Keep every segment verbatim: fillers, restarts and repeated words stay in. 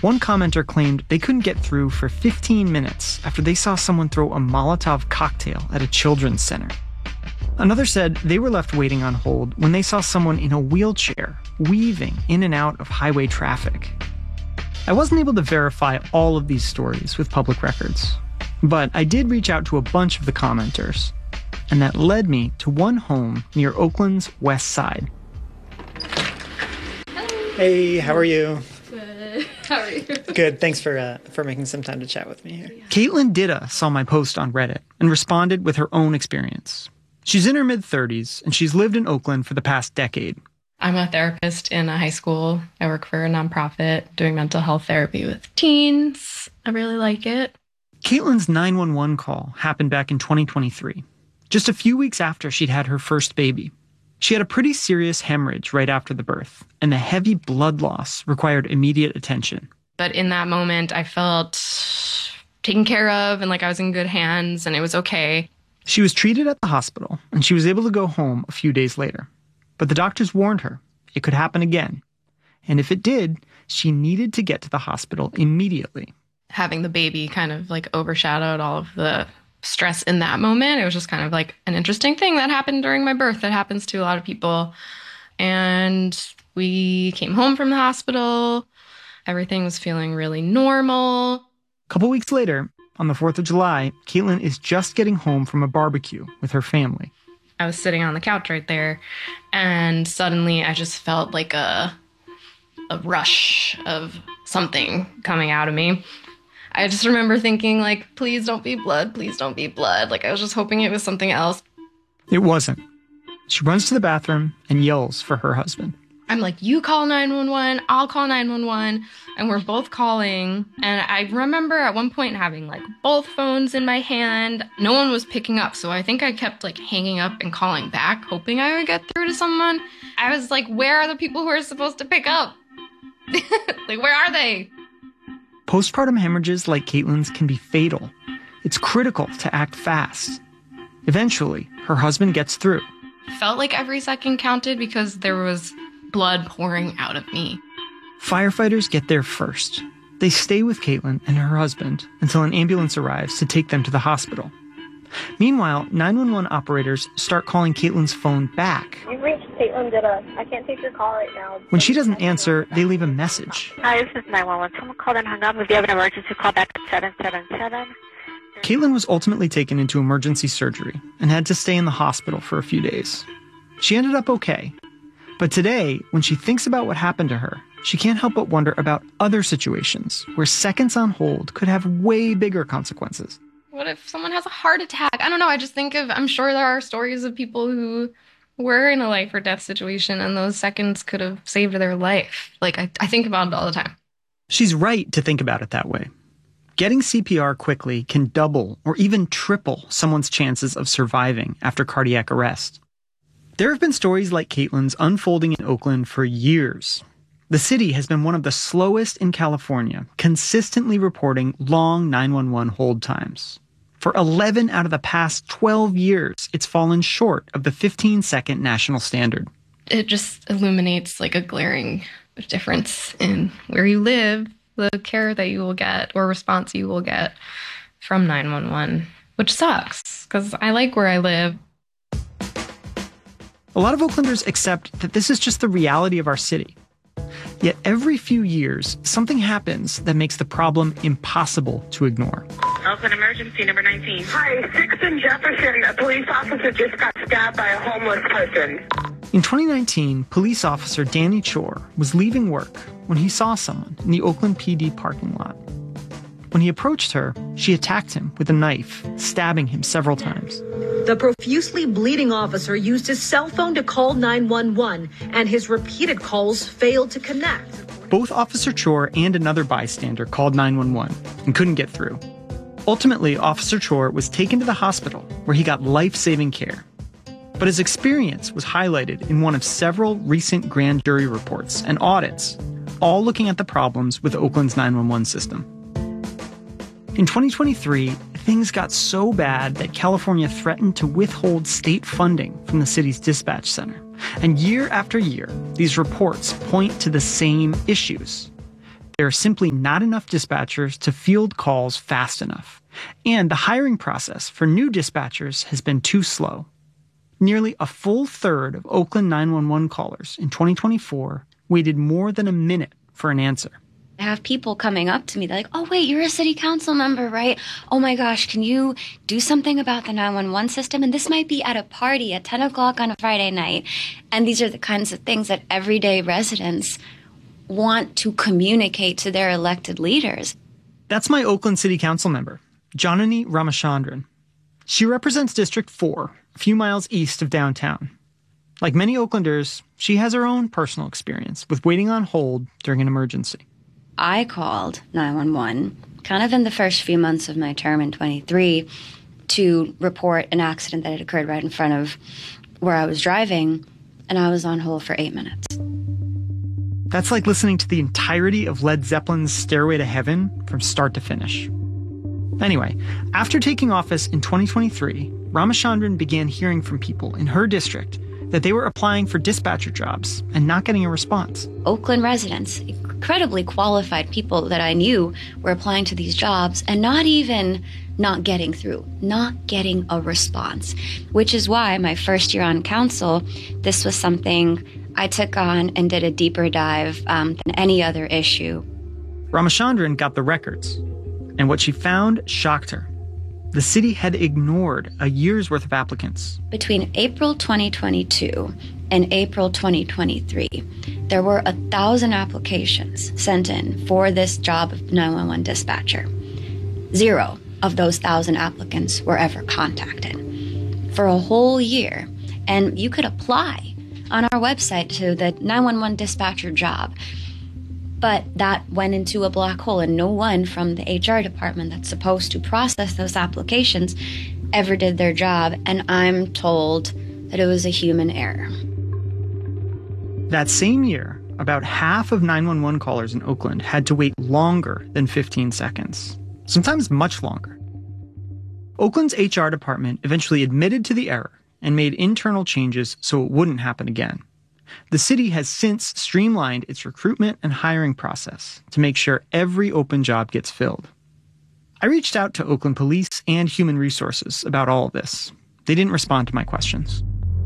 One commenter claimed they couldn't get through for fifteen minutes after they saw someone throw a Molotov cocktail at a children's center. Another said they were left waiting on hold when they saw someone in a wheelchair weaving in and out of highway traffic. I wasn't able to verify all of these stories with public records, but I did reach out to a bunch of the commenters, and that led me to one home near Oakland's west side. Hello. Hey, how are you? Good. How are you? Good. Thanks for uh, for making some time to chat with me here. Yeah. Caitlin Ditta saw my post on Reddit and responded with her own experience. She's in her mid-thirties, and she's lived in Oakland for the past decade. I'm a therapist in a high school. I work for a nonprofit doing mental health therapy with teens. I really like it. Caitlin's nine one one call happened back in twenty twenty-three, just a few weeks after she'd had her first baby. She had a pretty serious hemorrhage right after the birth, and the heavy blood loss required immediate attention. But in that moment, I felt taken care of and like I was in good hands and it was okay. She was treated at the hospital, and she was able to go home a few days later. But the doctors warned her it could happen again. And if it did, she needed to get to the hospital immediately. Having the baby kind of like overshadowed all of the stress in that moment. It was just kind of like an interesting thing that happened during my birth that happens to a lot of people. And we came home from the hospital. Everything was feeling really normal. A couple weeks later, on the fourth of July, Caitlin is just getting home from a barbecue with her family. I was sitting on the couch right there, and suddenly I just felt like a a rush of something coming out of me. I just remember thinking, like, please don't be blood, please don't be blood. Like, I was just hoping it was something else. It wasn't. She runs to the bathroom and yells for her husband. I'm like, you call nine one one, I'll call nine one one, and we're both calling. And I remember at one point having, like, both phones in my hand. No one was picking up, so I think I kept, like, hanging up and calling back, hoping I would get through to someone. I was like, where are the people who are supposed to pick up? Like, where are they? Postpartum hemorrhages like Caitlin's can be fatal. It's critical to act fast. Eventually, her husband gets through. Felt like every second counted because there was blood pouring out of me. Firefighters get there first. They stay with Caitlin and her husband until an ambulance arrives to take them to the hospital. Meanwhile, nine one one operators start calling Caitlin's phone back. You've reached Caitlin Ditta. I can't take your call right now. When she doesn't answer, they leave a message. Hi, this is nine one one. Someone called and hung up. If you have an emergency, call back at seven seven seven. Caitlin was ultimately taken into emergency surgery and had to stay in the hospital for a few days. She ended up okay. But today, when she thinks about what happened to her, she can't help but wonder about other situations where seconds on hold could have way bigger consequences. What if someone has a heart attack? I don't know. I just think of, I'm sure there are stories of people who were in a life or death situation and those seconds could have saved their life. Like, I, I think about it all the time. She's right to think about it that way. Getting C P R quickly can double or even triple someone's chances of surviving after cardiac arrest. There have been stories like Caitlin's unfolding in Oakland for years. The city has been one of the slowest in California, consistently reporting long nine one one hold times. For eleven out of the past twelve years, it's fallen short of the fifteen-second national standard. It just illuminates like a glaring difference in where you live, the care that you will get or response you will get from nine one one, which sucks because I like where I live. A lot of Oaklanders accept that this is just the reality of our city. Yet every few years, something happens that makes the problem impossible to ignore. Oakland emergency number nineteen. Hi, sixth and Jefferson. A police officer just got stabbed by a homeless person. In twenty nineteen, police officer Danny Chor was leaving work when he saw someone in the Oakland P D parking lot. When he approached her, she attacked him with a knife, stabbing him several times. The profusely bleeding officer used his cell phone to call nine one one, and his repeated calls failed to connect. Both Officer Chor and another bystander called nine one one and couldn't get through. Ultimately, Officer Chor was taken to the hospital where he got life-saving care. But his experience was highlighted in one of several recent grand jury reports and audits, all looking at the problems with Oakland's nine one one system. In twenty twenty-three, things got so bad that California threatened to withhold state funding from the city's dispatch center. And year after year, these reports point to the same issues. There are simply not enough dispatchers to field calls fast enough, and the hiring process for new dispatchers has been too slow. Nearly a full third of Oakland nine one one callers in twenty twenty-four waited more than a minute for an answer. I have people coming up to me, they're like, oh, wait, you're a city council member, right? Oh my gosh, can you do something about the nine one one system? And this might be at a party at ten o'clock on a Friday night. And these are the kinds of things that everyday residents want to communicate to their elected leaders. That's my Oakland City Council member, Janani Ramachandran. She represents District four, a few miles east of downtown. Like many Oaklanders, she has her own personal experience with waiting on hold during an emergency. I called nine one one kind of in the first few months of my term in twenty-three to report an accident that had occurred right in front of where I was driving, and I was on hold for eight minutes. That's like listening to the entirety of Led Zeppelin's Stairway to Heaven from start to finish. Anyway, after taking office in twenty twenty-three, Ramachandran began hearing from people in her district that they were applying for dispatcher jobs and not getting a response. Oakland residents, incredibly qualified people that I knew, were applying to these jobs and not even not getting through, not getting a response, which is why my first year on council, this was something I took on and did a deeper dive um, than any other issue. Ramachandran got the records, and what she found shocked her. The city had ignored a year's worth of applicants. Between April twenty twenty-two and April twenty twenty-three, there were a thousand applications sent in for this job of nine one one dispatcher. Zero of those thousand applicants were ever contacted for a whole year. And you could apply on our website to the nine one one dispatcher job. But that went into a black hole, and no one from the H R department that's supposed to process those applications ever did their job, and I'm told that it was a human error. That same year, about half of nine one one callers in Oakland had to wait longer than fifteen seconds, sometimes much longer. Oakland's H R department eventually admitted to the error and made internal changes so it wouldn't happen again. The city has since streamlined its recruitment and hiring process to make sure every open job gets filled. I reached out to Oakland Police and Human Resources about all of this. They didn't respond to my questions.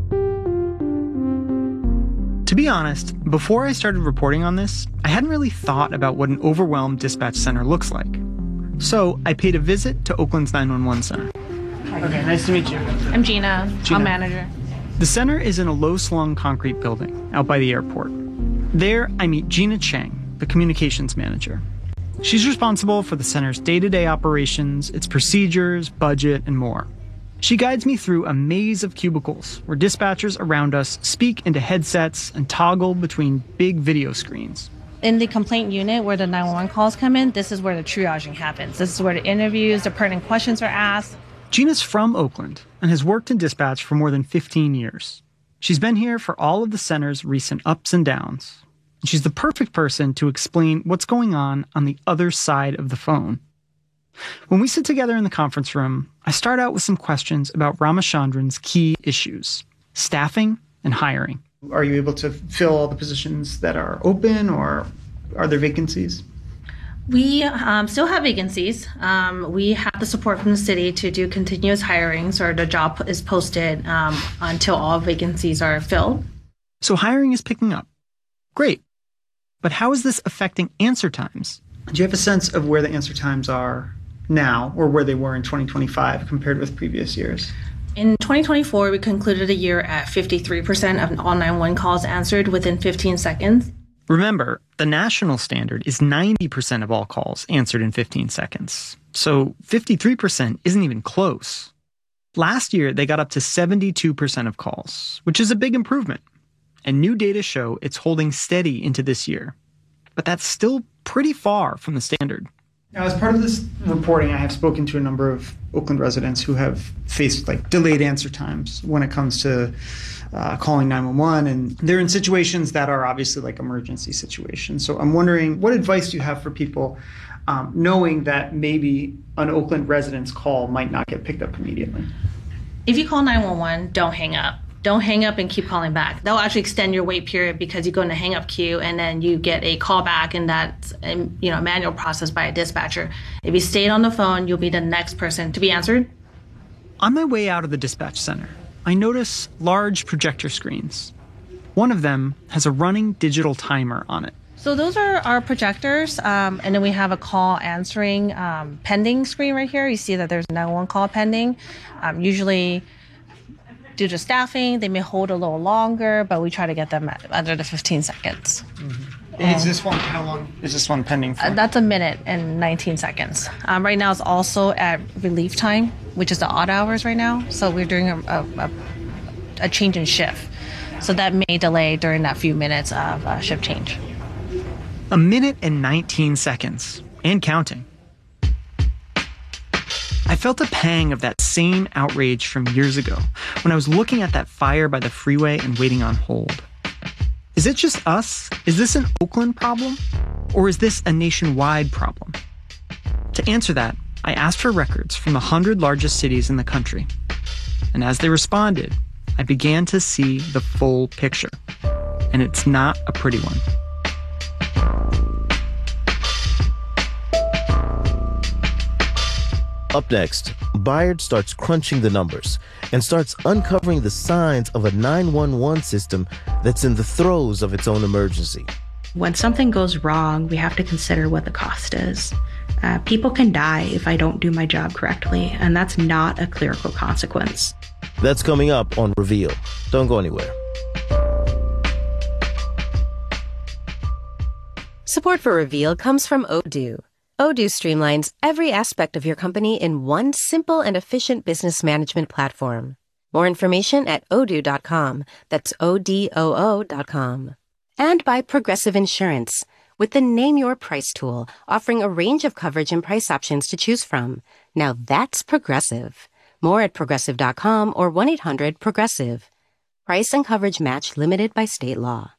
To be honest, before I started reporting on this, I hadn't really thought about what an overwhelmed dispatch center looks like. So I paid a visit to Oakland's nine one one center. Okay, nice to meet you. I'm Gina. Gina. I'm manager. The center is in a low-slung concrete building out by the airport. There, I meet Gina Chang, the communications manager. She's responsible for the center's day-to-day operations, its procedures, budget, and more. She guides me through a maze of cubicles where dispatchers around us speak into headsets and toggle between big video screens. In the complaint unit where the nine one one calls come in, this is where the triaging happens. This is where the interviews, the pertinent questions are asked. Gina's from Oakland and has worked in dispatch for more than fifteen years. She's been here for all of the center's recent ups and downs. And she's the perfect person to explain what's going on on the other side of the phone. When we sit together in the conference room, I start out with some questions about Ramachandran's key issues: staffing and hiring. Are you able to fill all the positions that are open, or are there vacancies? We um, still have vacancies. Um, we have the support from the city to do continuous hiring, so the job is posted um, until all vacancies are filled. So hiring is picking up. Great. But how is this affecting answer times? Do you have a sense of where the answer times are now, or where they were in twenty twenty-five compared with previous years? In twenty twenty-four, we concluded a year at fifty-three percent of all nine one one calls answered within fifteen seconds. Remember, the national standard is ninety percent of all calls answered in fifteen seconds. So fifty-three percent isn't even close. Last year, they got up to seventy-two percent of calls, which is a big improvement. And new data show it's holding steady into this year. But that's still pretty far from the standard. Now, as part of this reporting, I have spoken to a number of Oakland residents who have faced like delayed answer times when it comes to uh, calling nine one one, and they're in situations that are obviously like emergency situations. So I'm wondering, what advice do you have for people um, knowing that maybe an Oakland resident's call might not get picked up immediately? If you call nine one one, don't hang up. don't hang up and keep calling back. That'll actually extend your wait period because you go in a hang up queue and then you get a call back, and that's um, you know, a manual process by a dispatcher. If you stayed on the phone, you'll be the next person to be answered. On my way out of the dispatch center, I notice large projector screens. One of them has a running digital timer on it. So those are our projectors, um, and then we have a call answering um, pending screen right here. You see that there's a nine one one call pending. Um, usually, due to staffing, they may hold a little longer, but we try to get them at under the fifteen seconds. Mm-hmm. Is this one, how long is this one pending for? Uh, that's a minute and nineteen seconds. Um, right now it's also at relief time, which is the odd hours right now. So we're doing a, a, a change in shift. So that may delay during that few minutes of uh, shift change. A minute and nineteen seconds, and counting. I felt a pang of that same outrage from years ago when I was looking at that fire by the freeway and waiting on hold. Is it just us? Is this an Oakland problem? Or is this a nationwide problem? To answer that, I asked for records from the one hundred largest cities in the country. And as they responded, I began to see the full picture. And it's not a pretty one. Up next, Bayard starts crunching the numbers and starts uncovering the signs of a nine one one system that's in the throes of its own emergency. When something goes wrong, we have to consider what the cost is. Uh, people can die if I don't do my job correctly, and that's not a clerical consequence. That's coming up on Reveal. Don't go anywhere. Support for Reveal comes from Odoo. Odoo streamlines every aspect of your company in one simple and efficient business management platform. More information at odoo dot com. That's O D O O dot com. And by Progressive Insurance, with the Name Your Price tool, offering a range of coverage and price options to choose from. Now that's Progressive. More at progressive dot com or one eight hundred progressive. Price and coverage match limited by state law.